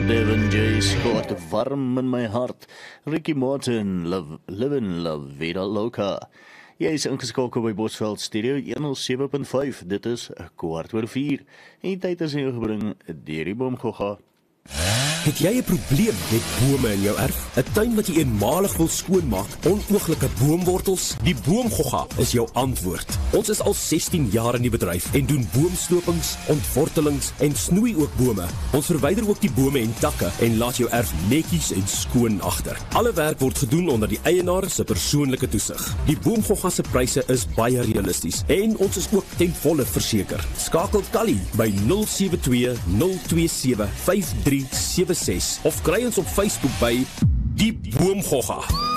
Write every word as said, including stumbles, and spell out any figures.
Devin J. Scott, warm in my hart. Ricky Martin, love, living La Vida Loca. Jy is ingeskakel by Bosveld Studio honderd sewe punt vyf. Dit is kwart oor vier. En die tyd is in jou gebring deur die Boomgogga. Het jy 'n probleem met bome in jou erf? 'n Tuin wat jy eenmalig wil skoonmaak, onooglike boomwortels? Die Boomgogga is jou antwoord. Ons is al sestien jaar in die bedryf en doen boomslopings, ontwortelings en snoei ook bome. Ons verwyder ook die bome en takke en laat jou erf netjies en skoon agter. Alle werk word gedoen onder die eienaar se persoonlike toesig. Die Boomgogga se pryse is baie realisties en ons is ook ten volle verseker. Skakel Kali by nul sewe twee nul twee sewe vyf drie sewe ses of kry ons op Facebook by Die Boomgogga.